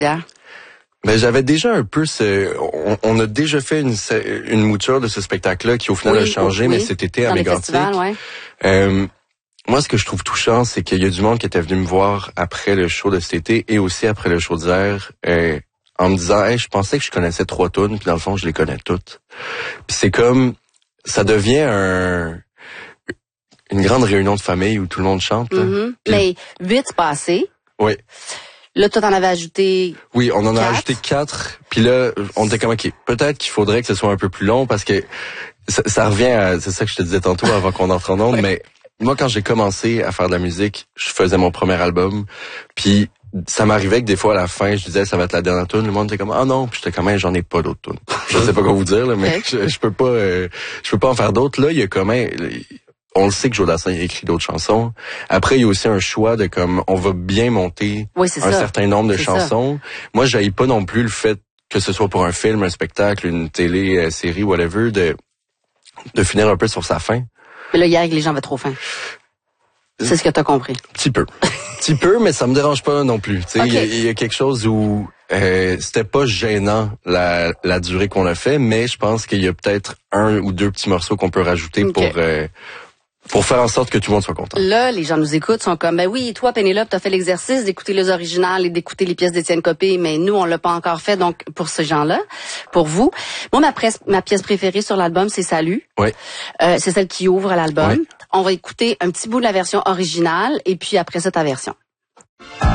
Ben j'avais déjà un peu on a déjà fait une mouture de ce spectacle-là qui au final a changé, mais cet été à Mégantic. Moi, ce que je trouve touchant, c'est qu'il y a du monde qui était venu me voir après le show de cet été et aussi après le show d'hier, en me disant, hey, je pensais que je connaissais 3 tunes, puis dans le fond, je les connais toutes. Puis c'est comme, ça devient une grande réunion de famille où tout le monde chante. Mm-hmm. Mais 8 c'est passé. Oui. Là, toi, t'en avais ajouté. Oui, on en a ajouté 4. Puis là, on était comme, OK, peut-être qu'il faudrait que ce soit un peu plus long parce que ça revient à, c'est ça que je te disais tantôt avant qu'on entre en ondes, mais moi, quand j'ai commencé à faire de la musique, je faisais mon premier album, puis ça m'arrivait que des fois, à la fin, je disais, ça va être la dernière tune. Le monde était comme, ah non, puis j'étais comme, j'en ai pas d'autres tunes. Je sais pas quoi vous dire, là, mais je peux pas en faire d'autres. Là, il y a comme, on le sait que Joe Dassin a écrit d'autres chansons. Après, il y a aussi un choix de comme, on va bien monter un certain nombre de chansons. Moi, j'haïs pas non plus le fait que ce soit pour un film, un spectacle, une télé, série, whatever, de finir un peu sur sa fin. Mais là, hier, les gens avaient trop faim. C'est ce que t'as compris. Petit peu, mais ça me dérange pas non plus. Tu sais, il y a quelque chose où c'était pas gênant la durée qu'on a fait, mais je pense qu'il y a peut-être 1 ou 2 petits morceaux qu'on peut rajouter pour faire en sorte que tout le monde soit content. Là, les gens nous écoutent, sont comme, ben oui, toi, Pénélope, t'as fait l'exercice d'écouter les originales et d'écouter les pièces d'Étienne Copé, mais nous, on l'a pas encore fait, donc, pour ces gens-là, pour vous. Moi, ma pièce préférée sur l'album, c'est Salut. Oui. C'est celle qui ouvre l'album. Oui. On va écouter un petit bout de la version originale, et puis après ça, ta version.